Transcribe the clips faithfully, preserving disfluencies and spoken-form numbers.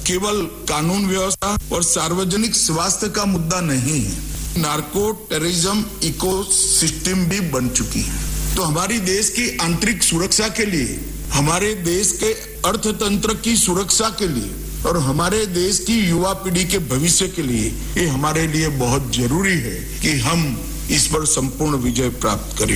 केवल कानून व्यवस्था और सार्वजनिक स्वास्थ्य का मुद्दा नहीं है, नार्को टेररिज्म इकोसिस्टम भी बन चुकी है। तो हमारी देश की आंतरिक सुरक्षा के लिए, हमारे देश के अर्थतंत्र की सुरक्षा के लिए और हमारे देश की युवा पीढ़ी के भविष्य के लिए ये हमारे लिए बहुत जरूरी है कि हम इस पर संपूर्ण विजय प्राप्त करें।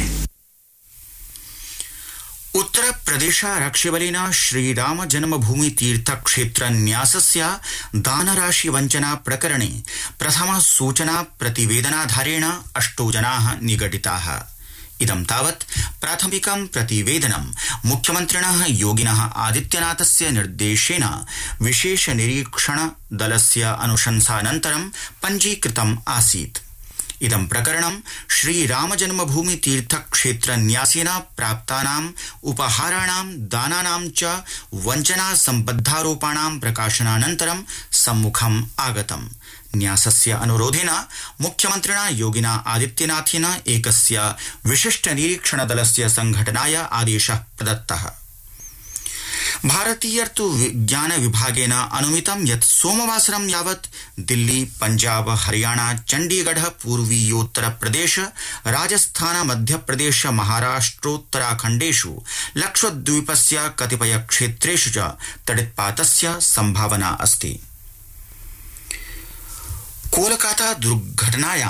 उत्तर प्रदेशारक्षिबलेन श्रीराम जन्मभूमि तीर्थ क्षेत्र न्यासस्य दानराशि वञ्चना प्रकरणे प्रथम सूचना प्रतिवेदनाधारेण अष्टौ जनाः निगडिताः। इदं तावत् प्राथमिकं प्रतिवेदनं मुख्यमन्त्रिणः योगिनः आदित्यनाथस्य निर्देशेन विशेष निरीक्षण दलस्य अनुशंसानन्तरं पञ्जीकृतम् आसीत्। इदं प्रकरणं श्रीराम जन्मभूमि तीर्थ क्षेत्र न्यासेन प्राप्तानाम् उपहाराणां दानानां च वञ्चना सम्बद्धारोपाणां प्रकाशनानन्तरं सम्मुखम् आगतम्। न्यासस्य अनुरोधेन मुख्यमन्त्रिणा योगिना आदित्यनाथेन एकस्य विशिष्ट निरीक्षण दलस्य संघटनाय आदेशः प्रदत्तः। भारतीयर्तु विज्ञान विभागेन अनुमितं यत् सोमवासरं यावत् दिल्ली, पंजाब, हरियाणा, चण्डीगढ़, पूर्वीयोत्तर प्रदेश, राजस्थान, मध्यप्रदेश, महाराष्ट्रोत्तराखण्डेषु लक्षद्वीपस्य कतिपय क्षेत्रेषु च तडित्पातस्य संभावना अस्ति। कोलकाता दुर्घटनायां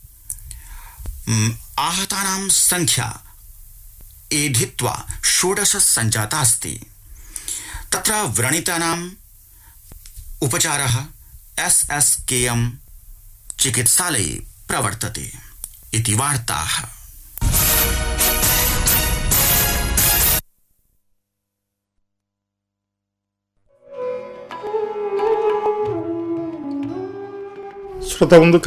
आहतानां संख्या एधित्वा षोडश सञ्जाता अस्ति। तत्र व्रणितानाम् उपचारः एस एस के एम चिकित्सालये प्रवर्तते इति वार्ताः। श्रोता बंधु